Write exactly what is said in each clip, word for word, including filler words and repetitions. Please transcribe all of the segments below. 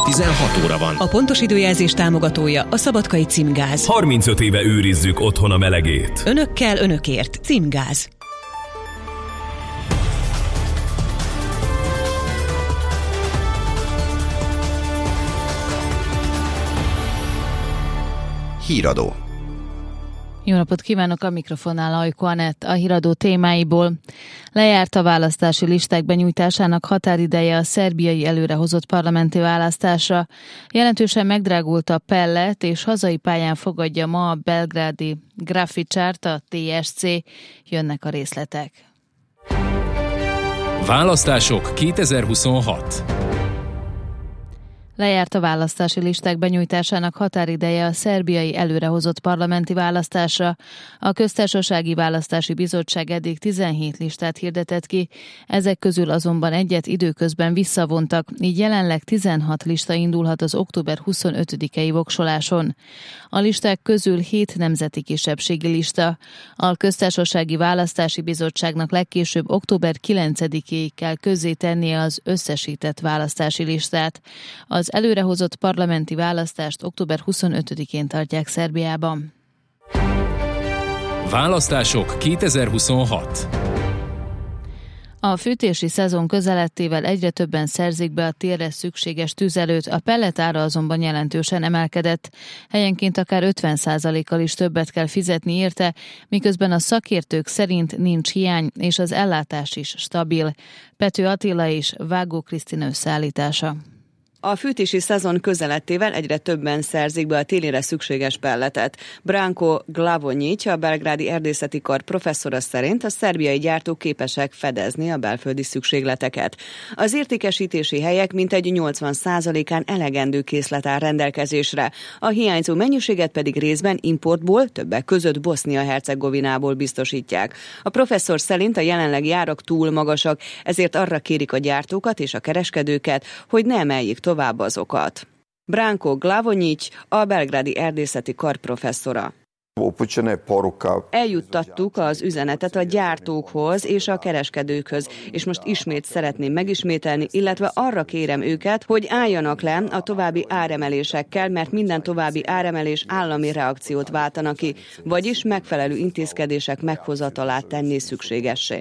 tizenhat óra van. A pontos időjelzés támogatója a Szabadkai Címgáz. harmincöt éve őrizzük otthon a melegét. Önökkel, önökért. Címgáz. Híradó. Jó napot kívánok, a mikrofonnál Ajko Anett. A híradó témáiból: lejárt a választási listák benyújtásának határideje a szerbiai előrehozott parlamenti választásra. Jelentősen megdrágult a pellet, és hazai pályán fogadja ma a belgrádi Grafičart, a té es cé. Jönnek a részletek. Választások kétezer-huszonhat. Lejárt a választási listák benyújtásának határideje a szerbiai előrehozott parlamenti választásra. A Köztársasági Választási Bizottság eddig tizenhét listát hirdetett ki, ezek közül azonban egyet időközben visszavontak, így jelenleg tizenhat lista indulhat az október huszonötödikei voksoláson. A listák közül hét nemzeti kisebbségi lista. A Köztársasági Választási Bizottságnak legkésőbb október kilencedikéig kell közzétennie az összesített választási listát. Az Az előrehozott parlamenti választást október huszonötödikén tartják Szerbiában. Választások kétezer-huszonhat. A fűtési szezon közelettével egyre többen szerzik be a télre szükséges tüzelőt, a pellet ára azonban jelentősen emelkedett. Helyenként akár ötven százalékkal is többet kell fizetni érte, miközben a szakértők szerint nincs hiány, és az ellátás is stabil. Pető Attila és Vágó Krisztina összeállítása. A fűtési szezon közelettével egyre többen szerzik be a télire szükséges pelletet. Branko Glavonyić, a belgrádi erdészeti kar professzora szerint a szerbiai gyártók képesek fedezni a belföldi szükségleteket. Az értékesítési helyek mintegy nyolcvan százalékán elegendő készlet áll rendelkezésre. A hiányzó mennyiséget pedig részben importból, többek között Bosznia-Hercegovinából biztosítják. A professzor szerint a jelenlegi árak túl magasak, ezért arra kérik a gyártókat és a kereskedőket, hogy ne emeljék tovább tovább azokat. Branko Glavonyić, a belgrádi erdészeti kar professzora. Eljuttattuk az üzenetet a gyártókhoz és a kereskedőkhöz, és most ismét szeretném megismételni, illetve arra kérem őket, hogy álljanak le a további áremelésekkel, mert minden további áremelés állami reakciót váltana ki, vagyis megfelelő intézkedések meghozatalát tenné szükségessé.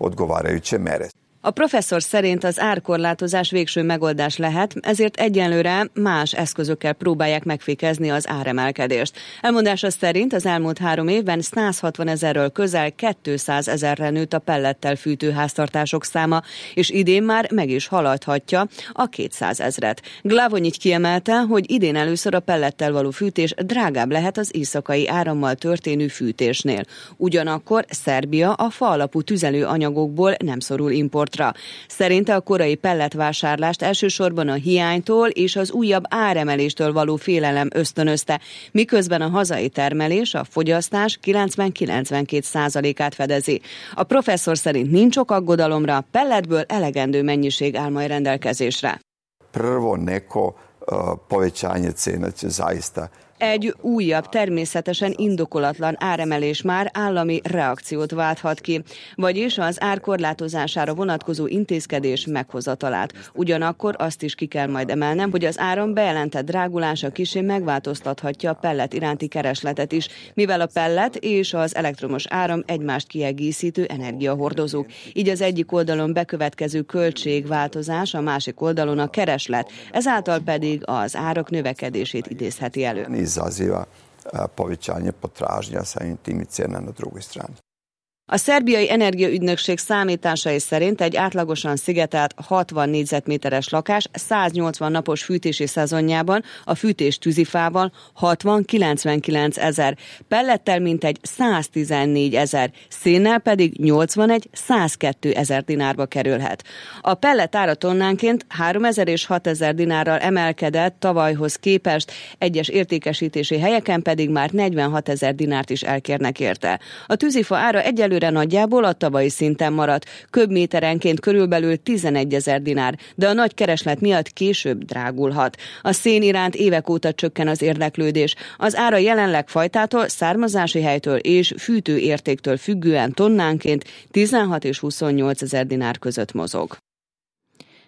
A professzor szerint az árkorlátozás végső megoldás lehet, ezért egyenlőre más eszközökkel próbálják megfékezni az áremelkedést. Elmondása szerint az elmúlt három évben százhatvan ezerről közel kétszázezerre nőtt a pellettel fűtő háztartások száma, és idén már meg is haladhatja a kétszázezret. Glavonyić kiemelte, hogy idén először a pellettel való fűtés drágább lehet az éjszakai árammal történő fűtésnél. Ugyanakkor Szerbia a fa alapú tüzelőanyagokból nem szorul import. Szerinte a korai pelletvásárlást elsősorban a hiánytól és az újabb áremeléstől való félelem ösztönözte, miközben a hazai termelés a fogyasztás kilencven-kilencvenkét százalékát fedezi. A professzor szerint nincs ok aggodalomra, pelletből elegendő mennyiség áll majd rendelkezésre. Prvo neko uh, povećanje cena će zaista. Egy újabb, természetesen indokolatlan áremelés már állami reakciót válthat ki, vagyis az ár korlátozására vonatkozó intézkedés meghozatalát. Ugyanakkor azt is ki kell majd emelnem, hogy az áram bejelentett drágulása kissé megváltoztathatja a pellet iránti keresletet is, mivel a pellet és az elektromos áram egymást kiegészítő energiahordozók. Így az egyik oldalon bekövetkező költségváltozás, a másik oldalon a kereslet, ezáltal pedig az árak növekedését idézheti elő. Izaziva povećanje potražnje, a samim tim i cena na drugoj strani. A szerbiai energiaügynökség számításai szerint egy átlagosan szigetelt hatvan négyzetméteres lakás száznyolcvan napos fűtési szezonjában a fűtés tűzifával hatvan-kilencvenkilenc ezer, pellettel mintegy száztizennégy ezer, szénnel pedig nyolcvanegy-százkettő ezer dinárba kerülhet. A pellet ára tonnánként háromezer és hatezer dinárral emelkedett tavalyhoz képest, egyes értékesítési helyeken pedig már negyvenhat ezer dinárt is elkérnek érte. A tűzifa ára egyelőre nagyjából a tavalyi szinten maradt, köbméterenként körülbelül tizenegyezer dinár, de a nagy kereslet miatt később drágulhat. A szén iránt évek óta csökken az érdeklődés. Az ára jelenleg fajtától, származási helytől és fűtőértéktől függően tonnánként tizenhat és huszonnyolc ezer dinár között mozog.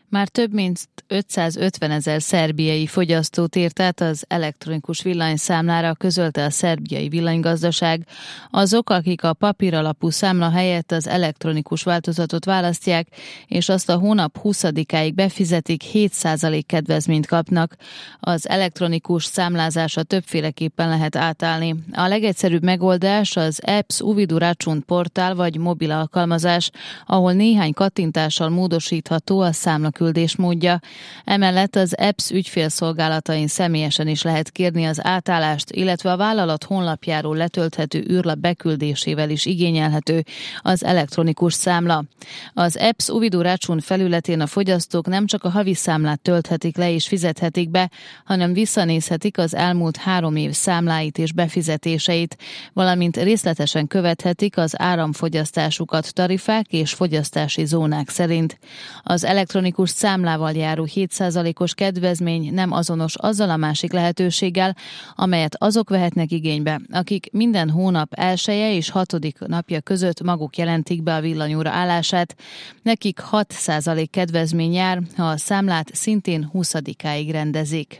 Már több mint ötszázötven ezer szerbiai fogyasztót ért át az elektronikus villanyszámlára, közölte a szerbiai villanygazdaság. Azok, akik a papíralapú számla helyett az elektronikus változatot választják, és azt a hónap huszadikáig befizetik, hét százalék kedvezményt kapnak. Az elektronikus számlázásra többféleképpen lehet átállni. A legegyszerűbb megoldás az Apps Uvidu Račun portál vagy mobil alkalmazás, ahol néhány kattintással módosítható a számlaküldés módja. Emellett az Apps ügyfélszolgálatain személyesen is lehet kérni az átállást, illetve a vállalat honlapjáról letölthető űrlap beküldésével is igényelhető az elektronikus számla. Az Apps Uvidu Račun felületén a fogyasztók nem csak a havi számlát tölthetik le és fizethetik be, hanem visszanézhetik az elmúlt három év számláit és befizetéseit, valamint részletesen követhetik az áramfogyasztásukat tarifák és fogyasztási zónák szerint. Az elektronikus számlával járó hét százalékos kedvezmény nem azonos azzal a másik lehetőséggel, amelyet azok vehetnek igénybe, akik minden hónap elseje és hatodik napja között maguk jelentik be a villanyóra állását. Nekik hat százalék kedvezmény jár, ha a számlát szintén huszadikáig rendezik.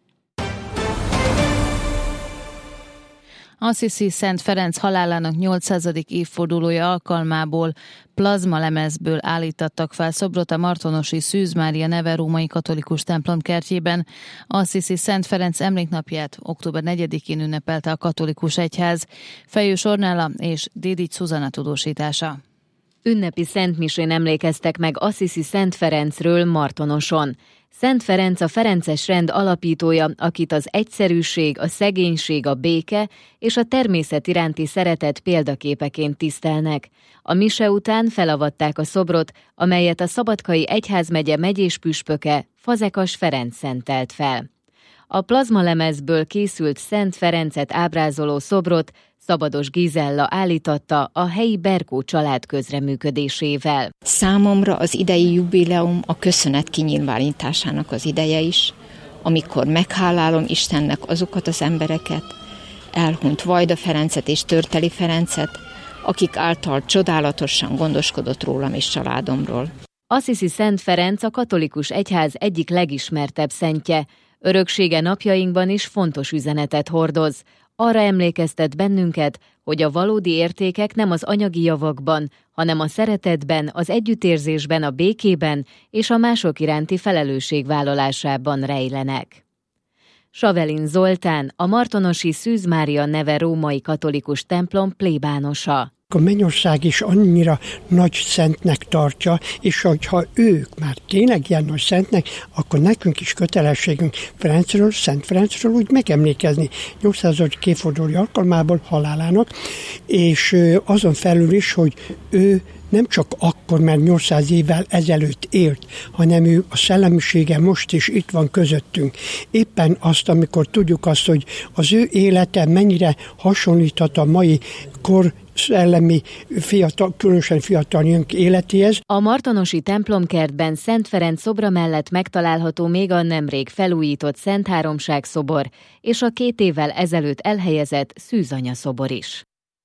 Assisi Szent Ferenc halálának nyolcszázadik évfordulója alkalmából plazmalemezből állítottak fel szobrot a martonosi Szűz Mária neve római katolikus templom kertjében. Assisi Szent Ferenc emléknapját október negyedikén ünnepelte a katolikus egyház. Fejős Ornella és Dédics Zuzanna tudósítása. Ünnepi szentmisén emlékeztek meg Assisi Szent Ferencről Martonoson. Szent Ferenc a ferences rend alapítója, akit az egyszerűség, a szegénység, a béke és a természet iránti szeretet példaképeként tisztelnek. A mise után felavatták a szobrot, amelyet a Szabadkai Egyházmegye megyéspüspöke, Fazekas Ferenc szentelt fel. A plazmalemezből készült Szent Ferencet ábrázoló szobrot Szabados Gizella állította a helyi Berkó család közreműködésével. Számomra az idei jubileum a köszönet kinyilvánításának az ideje is, amikor meghálálom Istennek azokat az embereket, elhunyt Vajda Ferencet és Törteli Ferencet, akik által csodálatosan gondoskodott rólam és családomról. Assisi Szent Ferenc a katolikus egyház egyik legismertebb szentje. Öröksége napjainkban is fontos üzenetet hordoz. Arra emlékeztet bennünket, hogy a valódi értékek nem az anyagi javakban, hanem a szeretetben, az együttérzésben, a békében és a mások iránti felelősségvállalásában rejlenek. Savelin Zoltán, a martonosi Szűz Mária neve római katolikus templom plébánosa. A mennyország is annyira nagy szentnek tartja, és hogyha ők már tényleg ilyen nagy szentnek, akkor nekünk is kötelességünk Ferencről, Szent Ferencről úgy megemlékezni nyolcszázadik évfordulója alkalmából halálának, és azon felül is, hogy ő nem csak akkor, mert nyolcszáz évvel ezelőtt élt, hanem ő a szellemisége most is itt van közöttünk. Éppen azt, amikor tudjuk azt, hogy az ő élete mennyire hasonlíthat a mai kor szellemi, fiatal, különösen fiataljunk életéhez. A martonosi templomkertben Szent Ferenc szobra mellett megtalálható még a nemrég felújított Szent Háromság szobor és a két évvel ezelőtt elhelyezett Szűzanya szobor is.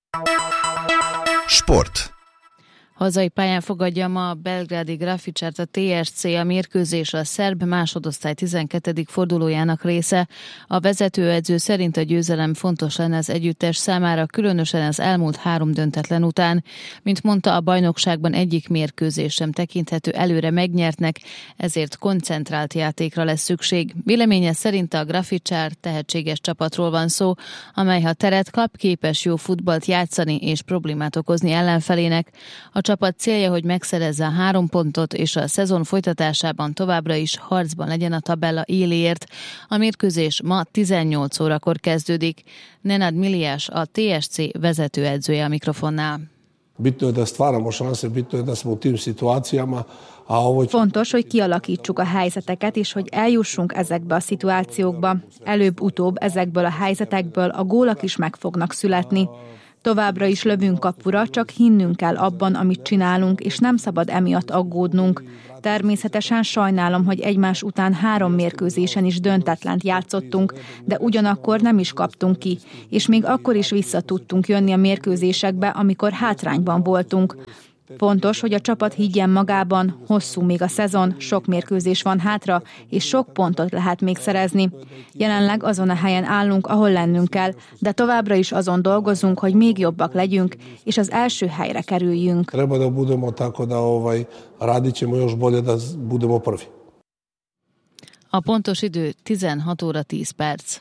Sport. Hazai pályán fogadja ma a belgrádi Grafičart a té es cé, a mérkőzés a szerb másodosztály tizenkettedik fordulójának része. A vezetőedző szerint a győzelem fontos lenne az együttes számára, különösen az elmúlt három döntetlen után. Mint mondta, a bajnokságban egyik mérkőzés sem tekinthető előre megnyertnek, ezért koncentrált játékra lesz szükség. Véleménye szerint a Grafičar tehetséges csapatról van szó, amely ha teret kap, képes jó futballt játszani és problémát okozni ellenfelének. A csapat célja, hogy megszerezze a három pontot, és a szezon folytatásában továbbra is harcban legyen a tabella éléért. A mérkőzés ma tizennyolc órakor kezdődik. Nenad Miliás, a té es cé vezetőedzője a mikrofonnál. Fontos, hogy kialakítsuk a helyzeteket, és hogy eljussunk ezekbe a szituációkba. Előbb-utóbb ezekből a helyzetekből a gólak is meg fognak születni. Továbbra is lövünk kapura, csak hinnünk kell abban, amit csinálunk, és nem szabad emiatt aggódnunk. Természetesen sajnálom, hogy egymás után három mérkőzésen is döntetlent játszottunk, de ugyanakkor nem is kaptunk ki, és még akkor is vissza tudtunk jönni a mérkőzésekbe, amikor hátrányban voltunk. Fontos, hogy a csapat higgyen magában, hosszú még a szezon, sok mérkőzés van hátra, és sok pontot lehet még szerezni. Jelenleg azon a helyen állunk, ahol lennünk kell, de továbbra is azon dolgozunk, hogy még jobbak legyünk, és az első helyre kerüljünk. Treba da budemo tako da ovaj radit ćemo još bolje da budemo prvi. A pontos idő tizenhat óra tíz perc.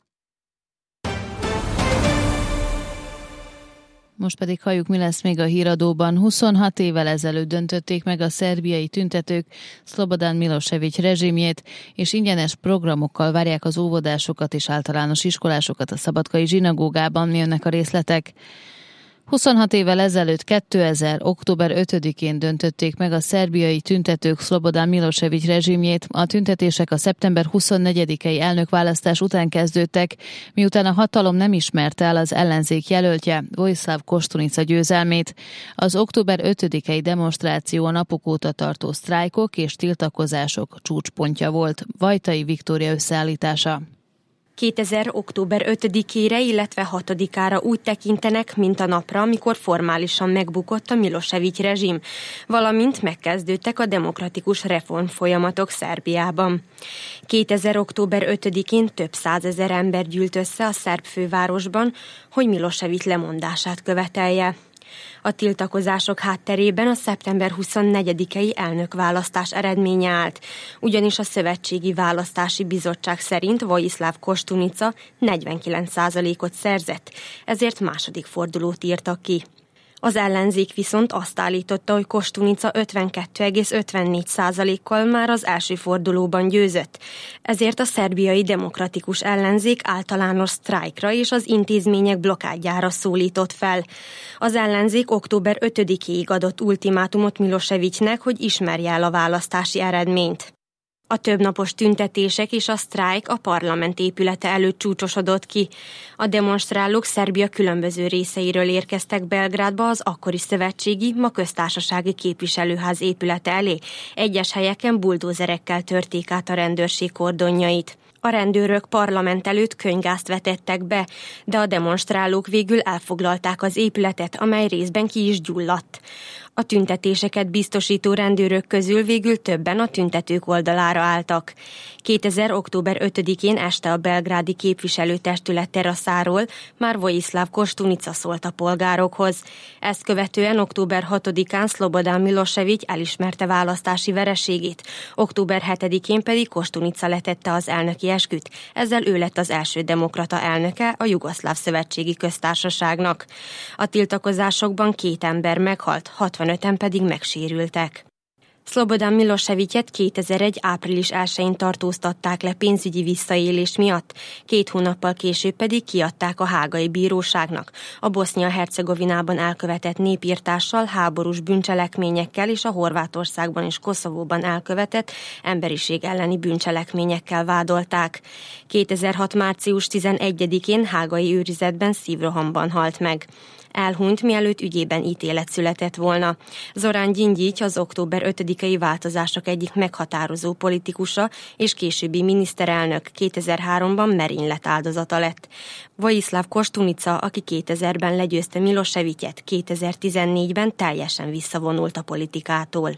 Most pedig halljuk, mi lesz még a híradóban. huszonhat évvel ezelőtt döntötték meg a szerbiai tüntetők Slobodan Milošević rezsimjét, és ingyenes programokkal várják az óvodásokat és általános iskolásokat a szabadkai zsinagógában. Jönnek a részletek. huszonhat évvel ezelőtt, kétezer. október ötödikén döntötték meg a szerbiai tüntetők Slobodan Milošević rezsimjét. A tüntetések a szeptember huszonnegyedikei elnökválasztás után kezdődtek, miután a hatalom nem ismerte el az ellenzék jelöltje, Vojislav Koštunica győzelmét. Az október ötödikei demonstráció a napok óta tartó sztrájkok és tiltakozások csúcspontja volt. Vajtai Viktória összeállítása. kétezer. október ötödikére, illetve hatodikára úgy tekintenek, mint a napra, amikor formálisan megbukott a Milošević rezsim, valamint megkezdődtek a demokratikus reformfolyamatok Szerbiában. kétezer. október ötödikén több százezer ember gyűlt össze a szerb fővárosban, hogy Milošević lemondását követelje. A tiltakozások hátterében a szeptember huszonnegyedikei elnökválasztás eredménye állt, ugyanis a Szövetségi Választási Bizottság szerint Vojislav Koštunica negyvenkilenc százalékot szerzett, ezért második fordulót írtak ki. Az ellenzék viszont azt állította, hogy Koštunica ötvenkettő egész ötvennégy százalékkal már az első fordulóban győzött. Ezért a szerbiai demokratikus ellenzék általános sztrájkra és az intézmények blokádjára szólított fel. Az ellenzék október ötödikéig adott ultimátumot Miloševićnek, hogy ismerje el a választási eredményt. A többnapos tüntetések és a sztrájk a parlament épülete előtt csúcsosodott ki. A demonstrálók Szerbia különböző részeiről érkeztek Belgrádba az akkori szövetségi, ma köztársasági képviselőház épülete elé. Egyes helyeken buldózerekkel törték át a rendőrség kordonjait. A rendőrök parlament előtt könyvgázt vetettek be, de a demonstrálók végül elfoglalták az épületet, amely részben ki is gyulladt. A tüntetéseket biztosító rendőrök közül végül többen a tüntetők oldalára álltak. kétezer. október ötödikén este a belgrádi képviselőtestület teraszáról már Vojislav Koštunica szólt a polgárokhoz. Ezt követően október hatodikán Slobodan Milošević elismerte választási vereségét, október hetedikén pedig Koštunica letette az elnöki esküt, ezzel ő lett az első demokrata elnöke a Jugoszláv Szövetségi Köztársaságnak. A tiltakozásokban két ember meghalt, hatvanöten pedig megsérültek. Slobodan Miloševićet kétezer-egy. április elsején tartóztatták le pénzügyi visszaélés miatt, két hónappal később pedig kiadták a hágai bíróságnak. A Bosznia-Hercegovinában elkövetett népirtással, háborús bűncselekményekkel és a Horvátországban és Koszovóban elkövetett emberiség elleni bűncselekményekkel vádolták. kétezer-hat. március tizenegyedikén hágai őrizetben szívrohamban halt meg. Elhunyt, mielőtt ügyében ítélet született volna. Zoran Gyingyics az október ötödikei változások egyik meghatározó politikusa és későbbi miniszterelnök, kétezer-háromban merénylet áldozata lett. Vojislav Koštunica, aki kétezerben legyőzte Miloševićet, kétezer-tizennégyben teljesen visszavonult a politikától.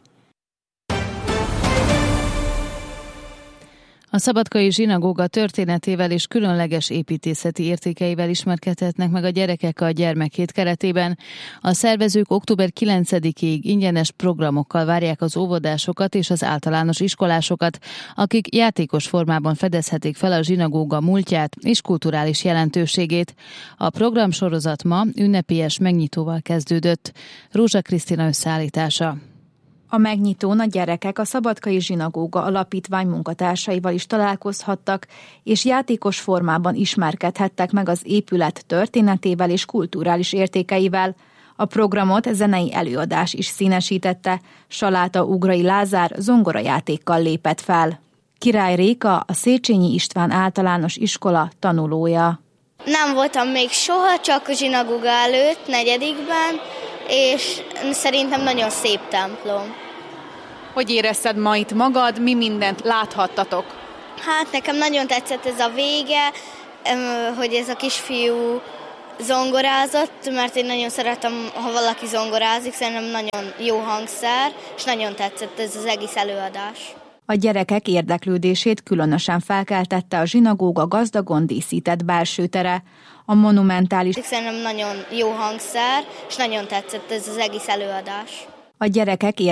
A szabadkai zsinagóga történetével és különleges építészeti értékeivel ismerkedhetnek meg a gyerekek a gyermekhét keretében. A szervezők október kilencedikéig ingyenes programokkal várják az óvodásokat és az általános iskolásokat, akik játékos formában fedezhetik fel a zsinagóga múltját és kulturális jelentőségét. A programsorozat ma ünnepélyes megnyitóval kezdődött. Rózsa Krisztina összeállítása. A megnyitón a gyerekek a Szabadkai Zsinagóga Alapítvány munkatársaival is találkozhattak, és játékos formában ismerkedhettek meg az épület történetével és kulturális értékeivel. A programot zenei előadás is színesítette, Saláta Ugrai Lázár zongorajátékkal lépett fel. Király Réka a Széchenyi István Általános Iskola tanulója. Nem voltam még soha, csak a zsinagóga előtt, negyedikben, és szerintem nagyon szép templom. Hogy érezted ma itt magad, mi mindent láthattatok? Hát nekem nagyon tetszett ez a vége, hogy ez a kisfiú zongorázott, mert én nagyon szeretem, ha valaki zongorázik, szerintem nagyon jó hangszer, és nagyon tetszett ez az egész előadás. A gyerekek érdeklődését különösen felkeltette a zsinagóga gazdagon díszített belsőtere. A monumentális... Szerintem nagyon jó hangszer, és nagyon tetszett ez az egész előadás. A gyerekek